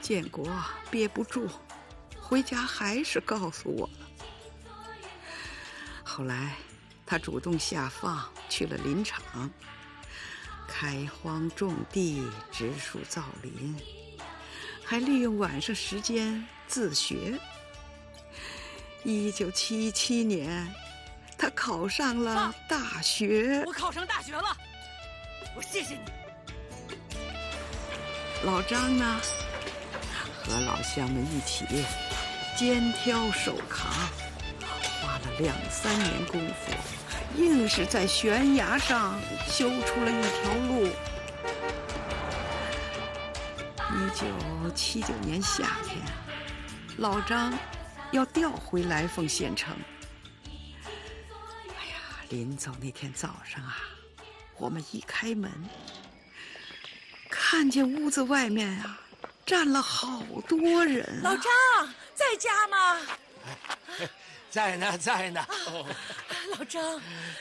建国憋不住，回家还是告诉我了。后来他主动下放去了林场，开荒种地，植树造林，还利用晚上时间自学。1977年，他考上了大学。 我考上大学了，我谢谢你。 老张呢，和老乡们一起肩挑手扛，花了2、3年功夫，硬是在悬崖上修出了一条路。1979年夏天，老张要调回来凤县城。哎呀，临走那天早上啊，我们一开门，看见屋子外面啊站了好多人。 老张在家吗？ 在呢，在呢。 老张，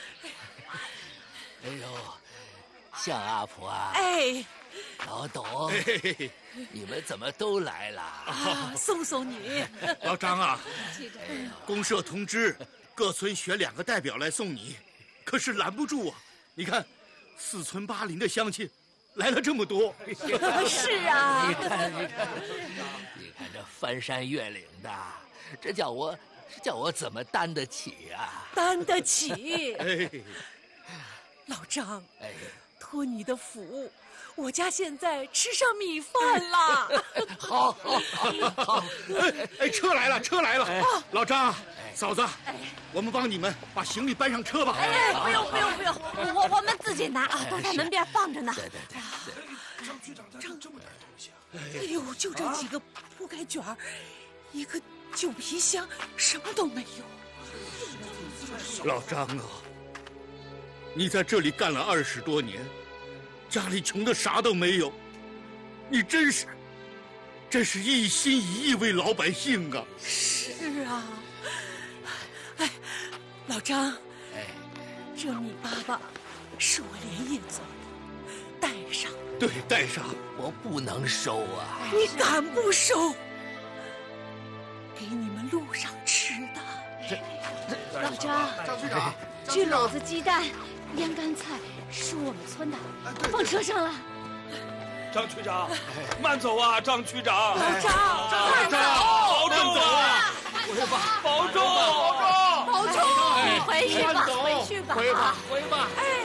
哎呦，向阿婆啊！ 哎， 老董，你们怎么都来了？ 送送你。 老张啊，公社通知各村选2个代表来送你，可是拦不住啊！你看，4村8邻的乡亲来了这么多。 是啊， 你看这翻山越岭的，这叫我怎么担得起啊？ 担得起。 哎， 老张， 哎， 托你的福，我家现在吃上米饭了。 好。 哎，车来了，车来了！老张，嫂子，我们帮你们把行李搬上车吧。 哎，不用，我们自己拿啊，都在门边放着呢。 对。 张局长带这么点东西啊？ 哎呦，就这几个铺盖卷儿，一个旧皮箱，什么都没有。 老张啊，你在这里干了20多年，家里穷的啥都没有，你真是一心一意为老百姓啊！ 是啊，哎，老张， 哎， 这米粑粑是我连夜做的，带上。 对，带上。 我不能收啊！ 你敢不收？给你们路上吃的。 老张， 局长， 焗篓子、鸡蛋、腌干菜是我们村的，放车上了。 张区长，慢走啊，张区长。 老张， 慢走，保重啊！保重， 保重，你回去吧，回吧。 回吧。 哎。